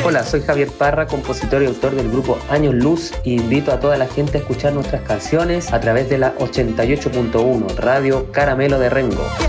Hola, soy Javier Parra, compositor y autor del grupo Años Luz, e invito a toda la gente a escuchar nuestras canciones a través de la 88.1 Radio Caramelo de Rengo.